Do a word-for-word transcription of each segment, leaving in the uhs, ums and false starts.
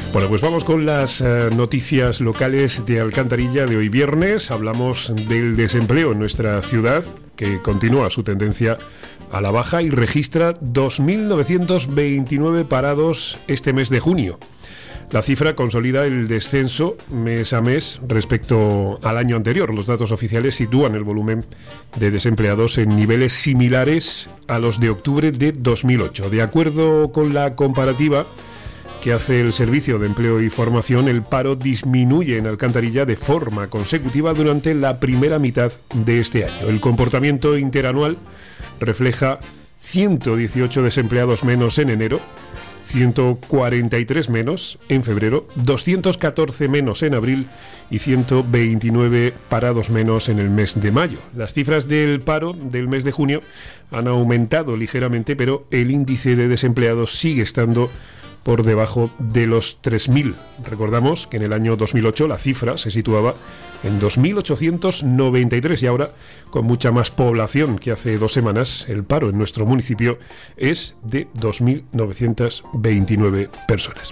Bueno, pues vamos con las uh, noticias locales de Alcantarilla de hoy viernes. Hablamos del desempleo en nuestra ciudad, que continúa su tendencia a la baja y registra dos mil novecientos veintinueve parados este mes de junio. La cifra consolida el descenso mes a mes respecto al año anterior. Los datos oficiales sitúan el volumen de desempleados en niveles similares a los de octubre de dos mil ocho. De acuerdo con la comparativa que hace el Servicio de Empleo y Formación, el paro disminuye en Alcantarilla de forma consecutiva durante la primera mitad de este año. El comportamiento interanual refleja ciento dieciocho desempleados menos en enero, ciento cuarenta y tres menos en febrero, doscientos catorce menos en abril y ciento veintinueve parados menos en el mes de mayo. Las cifras del paro del mes de junio han aumentado ligeramente, pero el índice de desempleados sigue estando por debajo de los tres mil. Recordamos que en el año dos mil ocho la cifra se situaba en dos mil ochocientos noventa y tres y ahora, con mucha más población que hace dos semanas, el paro en nuestro municipio es de dos mil novecientos veintinueve personas.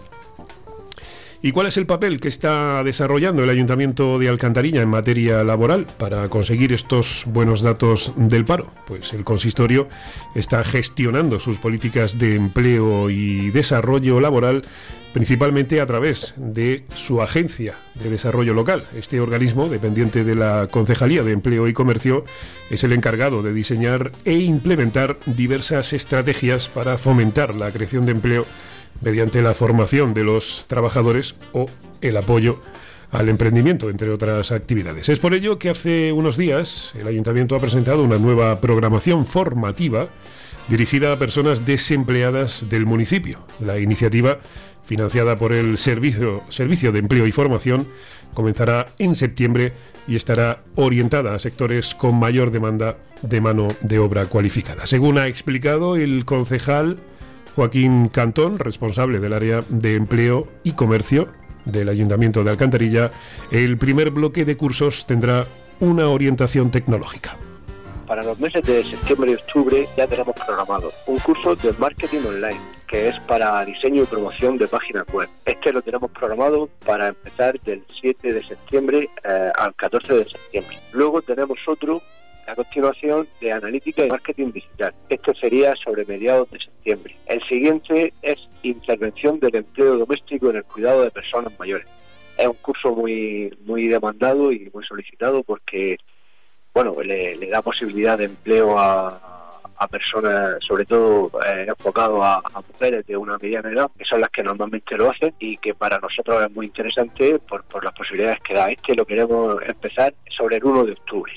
¿Y cuál es el papel que está desarrollando el Ayuntamiento de Alcantarilla en materia laboral para conseguir estos buenos datos del paro? Pues el consistorio está gestionando sus políticas de empleo y desarrollo laboral principalmente a través de su agencia de desarrollo local. Este organismo, dependiente de la Concejalía de Empleo y Comercio, es el encargado de diseñar e implementar diversas estrategias para fomentar la creación de empleo mediante la formación de los trabajadores o el apoyo al emprendimiento, entre otras actividades. Es por ello que hace unos días el Ayuntamiento ha presentado una nueva programación formativa dirigida a personas desempleadas del municipio. La iniciativa, financiada por el Servicio, Servicio de Empleo y Formación, comenzará en septiembre y estará orientada a sectores con mayor demanda de mano de obra cualificada. Según ha explicado el concejal Joaquín Cantón, responsable del área de empleo y comercio del Ayuntamiento de Alcantarilla, el primer bloque de cursos tendrá una orientación tecnológica. Para los meses de septiembre y octubre ya tenemos programado un curso de marketing online, que es para diseño y promoción de páginas web. Este lo tenemos programado para empezar del siete de septiembre eh, al catorce de septiembre. Luego tenemos otro a continuación de analítica y marketing digital. Este sería sobre mediados de septiembre. El siguiente es intervención del empleo doméstico en el cuidado de personas mayores. Es un curso muy muy demandado y muy solicitado porque, bueno, le, le da posibilidad de empleo a, a personas, sobre todo eh, enfocado a, a mujeres de una mediana edad, que son las que normalmente lo hacen y que para nosotros es muy interesante por, por las posibilidades que da. Este lo queremos empezar sobre el uno de octubre.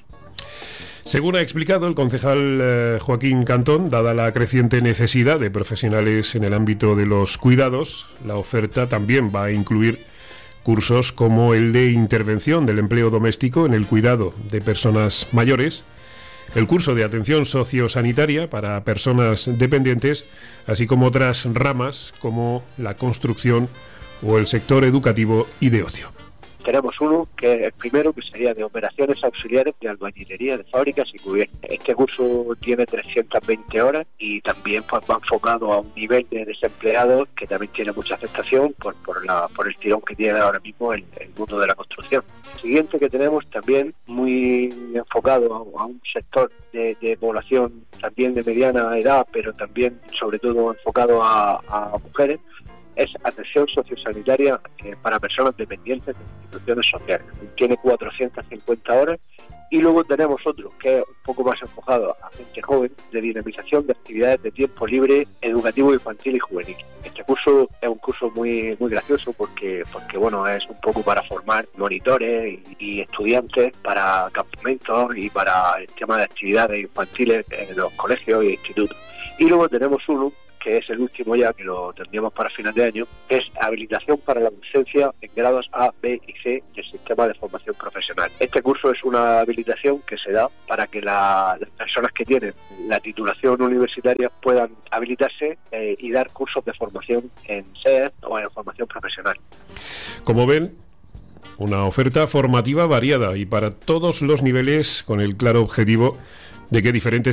Según ha explicado el concejal eh, Joaquín Cantón, dada la creciente necesidad de profesionales en el ámbito de los cuidados, la oferta también va a incluir cursos como el de intervención del empleo doméstico en el cuidado de personas mayores, el curso de atención sociosanitaria para personas dependientes, así como otras ramas como la construcción o el sector educativo y de ocio. Tenemos uno que es el primero, que sería de operaciones auxiliares de albañilería de fábricas y cubiertas. Este curso tiene trescientas veinte horas y también pues, va enfocado a un nivel de desempleados que también tiene mucha aceptación por, por, la, por el tirón que tiene ahora mismo el, el mundo de la construcción. El siguiente que tenemos también muy enfocado a, a un sector de, de población también de mediana edad, pero también sobre todo enfocado a, a mujeres, es atención sociosanitaria eh, para personas dependientes de instituciones sociales. Tiene cuatrocientas cincuenta horas. Y luego tenemos otro que es un poco más enfocado a gente joven, de dinamización de actividades de tiempo libre, educativo, infantil y juvenil. Este curso es un curso muy muy gracioso porque, porque bueno, es un poco para formar monitores y, y estudiantes para campamentos y para el tema de actividades infantiles en los colegios y institutos. Y luego tenemos uno que es el último ya, que lo tendríamos para final de año, que es habilitación para la docencia en grados A, B y C del sistema de formación profesional. Este curso es una habilitación que se da para que la, las personas que tienen la titulación universitaria puedan habilitarse eh, y dar cursos de formación en S E R o en formación profesional. Como ven, una oferta formativa variada y para todos los niveles, con el claro objetivo de que diferentes